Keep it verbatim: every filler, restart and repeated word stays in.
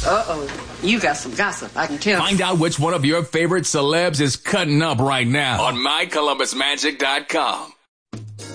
Uh-oh. You got some gossip, I can tell. Find out which one of your favorite celebs is cutting up right now on my columbus magic dot com.